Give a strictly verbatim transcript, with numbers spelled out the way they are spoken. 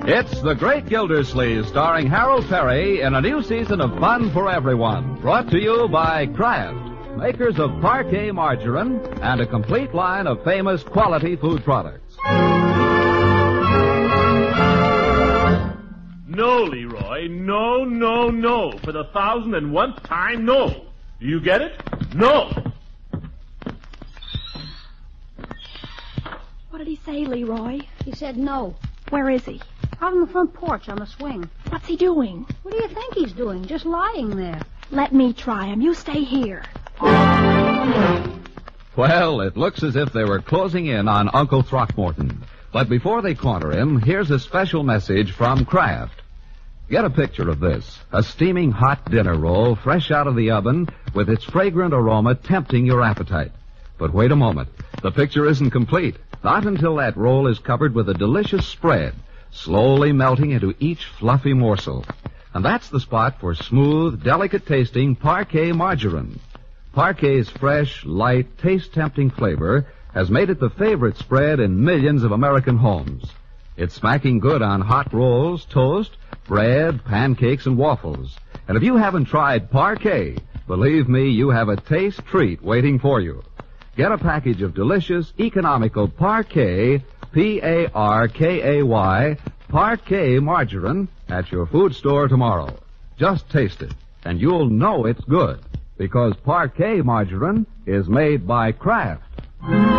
It's The Great Gildersleeve, starring Harold Perry in a new season of fun for everyone. Brought to you by Kraft, makers of Parquet margarine and a complete line of famous quality food products. No, Leroy. No, no, no. For the thousand and one time, no. Do you get it? No. What did he say, Leroy? He said no. Where is he? Out on the front porch on the swing. What's he doing? What do you think he's doing? Just lying there. Let me try him. You stay here. Well, it looks as if they were closing in on Uncle Throckmorton. But before they corner him, here's a special message from Kraft. Get a picture of this. A steaming hot dinner roll fresh out of the oven with its fragrant aroma tempting your appetite. But wait a moment. The picture isn't complete. Not until that roll is covered with a delicious spread, slowly melting into each fluffy morsel. And that's the spot for smooth, delicate-tasting Parquet margarine. Parquet's fresh, light, taste-tempting flavor has made it the favorite spread in millions of American homes. It's smacking good on hot rolls, toast, bread, pancakes, and waffles. And if you haven't tried Parquet, believe me, you have a taste treat waiting for you. Get a package of delicious, economical Parquet, P A R K A Y, Parquet margarine at your food store tomorrow. Just taste it, and you'll know it's good, because Parquet margarine is made by Kraft.